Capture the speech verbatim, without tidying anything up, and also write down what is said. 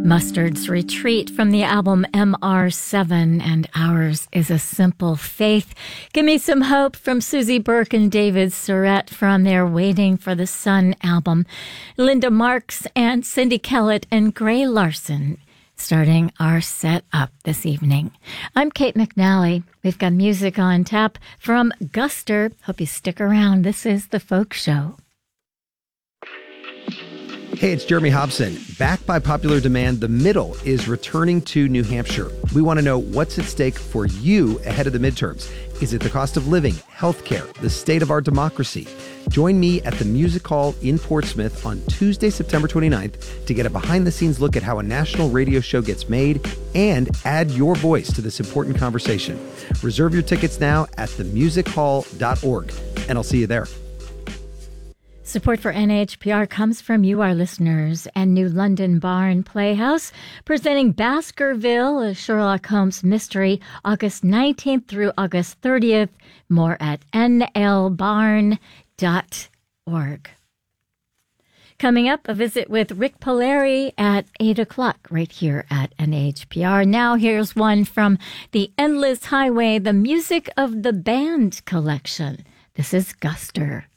Mustard's Retreat from the album M R seven, and Ours is a Simple Faith. Give Me Some Hope from Susie Burke and David Surratt from their Waiting for the Sun album. Linda Marks and Cindy Kellett and Gray Larson starting our set up this evening. I'm Kate McNally. We've got music on tap from Guster. Hope you stick around. This is The Folk Show. Hey, it's Jeremy Hobson. Backed by popular demand, The Middle is returning to New Hampshire. We want to know what's at stake for you ahead of the midterms. Is it the cost of living, healthcare, the state of our democracy? Join me at the Music Hall in Portsmouth on Tuesday, September twenty-ninth to get a behind-the-scenes look at how a national radio show gets made and add your voice to this important conversation. Reserve your tickets now at the music hall dot org, and I'll see you there. Support for N H P R comes from you, our listeners, and New London Bar and Playhouse, presenting Baskerville, a Sherlock Holmes mystery, August nineteenth through August thirtieth. More at n l barn dot org. Coming up, a visit with Rick Polari at eight o'clock right here at N H P R. Now here's one from the Endless Highway, the Music of the Band collection. This is Guster.